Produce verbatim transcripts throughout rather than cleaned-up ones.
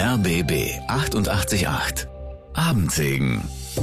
R B B achtundachtzig Komma acht. Abendsegen.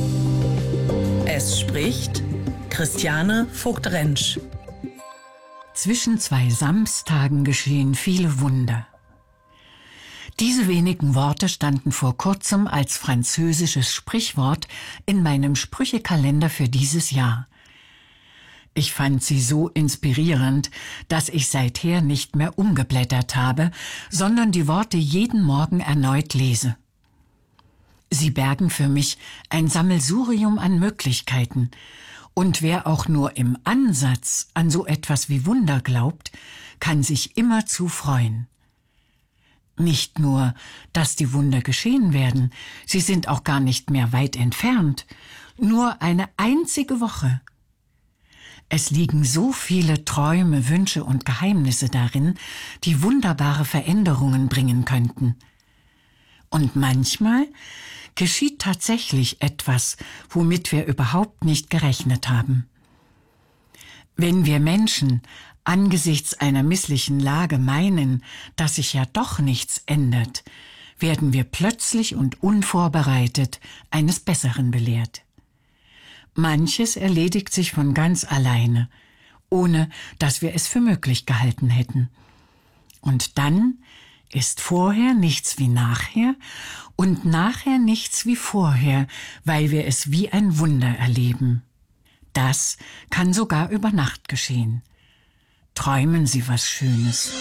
Es spricht Christiane Vogt-Rentsch. Zwischen zwei Samstagen geschehen viele Wunder. Diese wenigen Worte standen vor kurzem als französisches Sprichwort in meinem Sprüchekalender für dieses Jahr. Ich fand sie so inspirierend, dass ich seither nicht mehr umgeblättert habe, sondern die Worte jeden Morgen erneut lese. Sie bergen für mich ein Sammelsurium an Möglichkeiten, und wer auch nur im Ansatz an so etwas wie Wunder glaubt, kann sich immerzu freuen. Nicht nur, dass die Wunder geschehen werden, sie sind auch gar nicht mehr weit entfernt, nur eine einzige Woche. Es liegen so viele Träume, Wünsche und Geheimnisse darin, die wunderbare Veränderungen bringen könnten. Und manchmal geschieht tatsächlich etwas, womit wir überhaupt nicht gerechnet haben. Wenn wir Menschen angesichts einer misslichen Lage meinen, dass sich ja doch nichts ändert, werden wir plötzlich und unvorbereitet eines Besseren belehrt. Manches erledigt sich von ganz alleine, ohne dass wir es für möglich gehalten hätten. Und dann ist vorher nichts wie nachher und nachher nichts wie vorher, weil wir es wie ein Wunder erleben. Das kann sogar über Nacht geschehen. Träumen Sie was Schönes.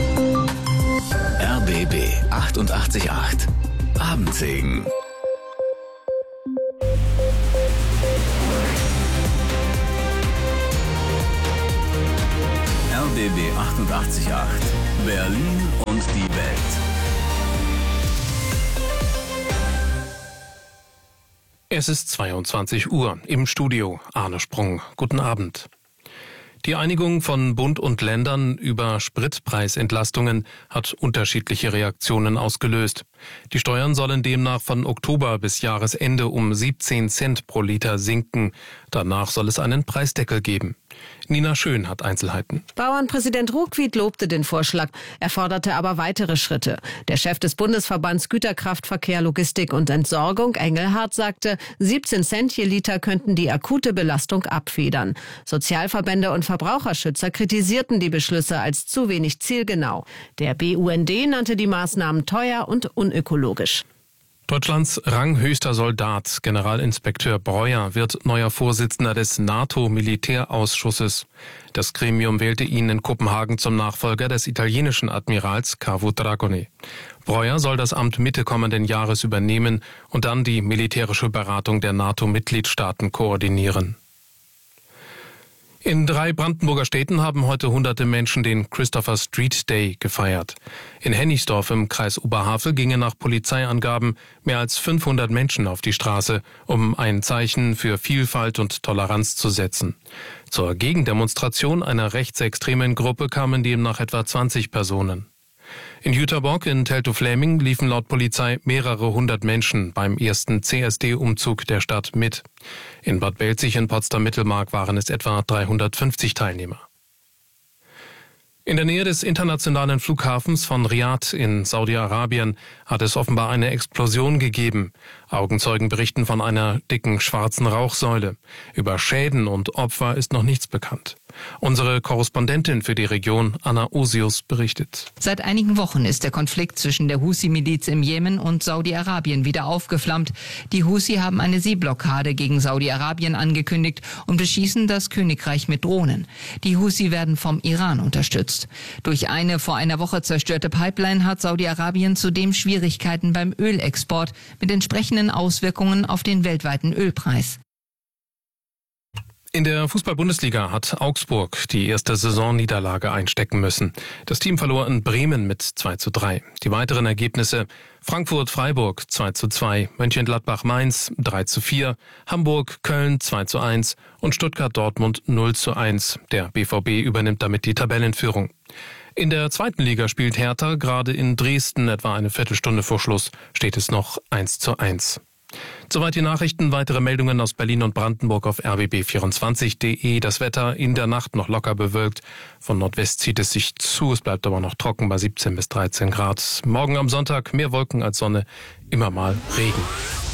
R B B achtundachtzig Komma acht. Abendsegen. R B B achtundachtzig Komma acht. Berlin und die Welt. Es ist zweiundzwanzig Uhr. Im Studio Arne Sprung. Guten Abend. Die Einigung von Bund und Ländern über Spritpreisentlastungen hat unterschiedliche Reaktionen ausgelöst. Die Steuern sollen demnach von Oktober bis Jahresende um siebzehn Cent pro Liter sinken. Danach soll es einen Preisdeckel geben. Nina Schön hat Einzelheiten. Bauernpräsident Ruckwied lobte den Vorschlag. Er forderte aber weitere Schritte. Der Chef des Bundesverbands Güterkraftverkehr, Logistik und Entsorgung, Engelhardt, sagte, siebzehn Cent je Liter könnten die akute Belastung abfedern. Sozialverbände und Verbraucherschützer kritisierten die Beschlüsse als zu wenig zielgenau. Der B U N D nannte die Maßnahmen teuer und unökologisch. Deutschlands ranghöchster Soldat, Generalinspekteur Breuer, wird neuer Vorsitzender des NATO-Militärausschusses. Das Gremium wählte ihn in Kopenhagen zum Nachfolger des italienischen Admirals Cavo Dragone. Breuer soll das Amt Mitte kommenden Jahres übernehmen und dann die militärische Beratung der NATO-Mitgliedstaaten koordinieren. In drei Brandenburger Städten haben heute hunderte Menschen den Christopher Street Day gefeiert. In Hennigsdorf im Kreis Oberhavel gingen nach Polizeiangaben mehr als fünfhundert Menschen auf die Straße, um ein Zeichen für Vielfalt und Toleranz zu setzen. Zur Gegendemonstration einer rechtsextremen Gruppe kamen demnach etwa zwanzig Personen. In Jüterbock in Teltow-Fläming liefen laut Polizei mehrere hundert Menschen beim ersten C S D-Umzug der Stadt mit. In Bad Belzig in Potsdam-Mittelmark waren es etwa dreihundertfünfzig Teilnehmer. In der Nähe des internationalen Flughafens von Riad in Saudi-Arabien hat es offenbar eine Explosion gegeben. Augenzeugen berichten von einer dicken schwarzen Rauchsäule. Über Schäden und Opfer ist noch nichts bekannt. Unsere Korrespondentin für die Region, Anna Osius, berichtet. Seit einigen Wochen ist der Konflikt zwischen der Husi-Miliz im Jemen und Saudi-Arabien wieder aufgeflammt. Die Husi haben eine Seeblockade gegen Saudi-Arabien angekündigt und beschießen das Königreich mit Drohnen. Die Husi werden vom Iran unterstützt. Durch eine vor einer Woche zerstörte Pipeline hat Saudi-Arabien zudem Schwierigkeiten beim Ölexport mit entsprechenden Auswirkungen auf den weltweiten Ölpreis. In der Fußball-Bundesliga hat Augsburg die erste Saisonniederlage einstecken müssen. Das Team verlor in Bremen mit zwei zu drei. Die weiteren Ergebnisse: Frankfurt-Freiburg zwei zu zwei, Mönchengladbach-Mainz drei zu vier, Hamburg-Köln zwei zu eins und Stuttgart-Dortmund null zu eins. Der B V B übernimmt damit die Tabellenführung. In der zweiten Liga spielt Hertha gerade in Dresden. Etwa eine Viertelstunde vor Schluss steht es noch eins zu eins. Soweit die Nachrichten. Weitere Meldungen aus Berlin und Brandenburg auf r b b vierundzwanzig punkt d e. Das Wetter in der Nacht noch locker bewölkt. Von Nordwest zieht es sich zu. Es bleibt aber noch trocken bei siebzehn bis dreizehn Grad. Morgen am Sonntag mehr Wolken als Sonne. Immer mal Regen.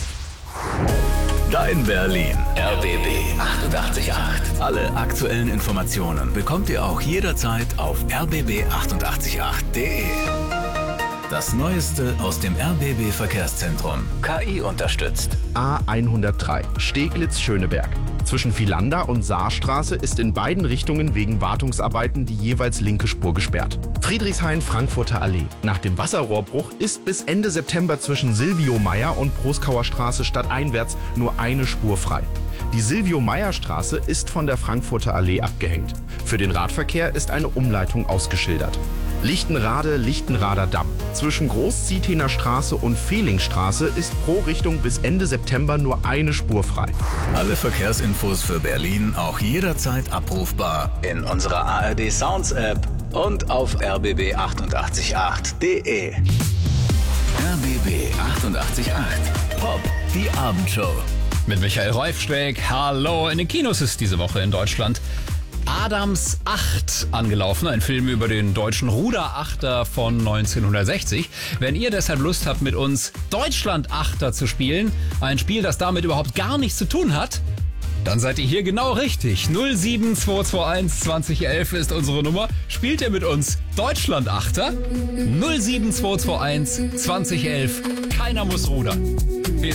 Dein Berlin. R B B achtundachtzig Komma acht. Alle aktuellen Informationen bekommt ihr auch jederzeit auf r b b achtundachtzig Komma acht punkt d e. Das Neueste aus dem R B B Verkehrszentrum. K I unterstützt. A hundertdrei, Steglitz-Schöneberg. Zwischen Vilander und Saarstraße ist in beiden Richtungen wegen Wartungsarbeiten die jeweils linke Spur gesperrt. Friedrichshain-Frankfurter Allee. Nach dem Wasserrohrbruch ist bis Ende September zwischen Silvio-Meyer und Proskauer Straße stadteinwärts nur eine Spur frei. Die Silvio-Meyer-Straße ist von der Frankfurter Allee abgehängt. Für den Radverkehr ist eine Umleitung ausgeschildert. Lichtenrade, Lichtenrader Damm. Zwischen Großzietener Straße und Fehlingstraße ist pro Richtung bis Ende September nur eine Spur frei. Alle Verkehrsinfos für Berlin auch jederzeit abrufbar in unserer A R D Sounds App und auf r b b achtundachtzig Komma acht punkt d e. R B B achtundachtzig Komma acht. Pop, die Abendshow. Mit Michael Reufschweg. Hallo, in den Kinos ist diese Woche in Deutschland Adams Acht angelaufen, ein Film über den deutschen Ruderachter von neunzehnhundertsechzig. Wenn ihr deshalb Lust habt, mit uns Deutschland-Achter zu spielen, ein Spiel, das damit überhaupt gar nichts zu tun hat, dann seid ihr hier genau richtig. null sieben zwei zwei eins zwanzig elf ist unsere Nummer. Spielt ihr mit uns Deutschland-Achter? null sieben zwei zwei eins zwanzig elf. Keiner muss rudern. Bis